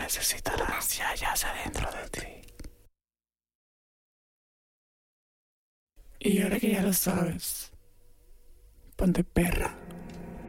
necesitarás y hallas adentro de ti. Y ahora que ya lo sabes, ponte perra.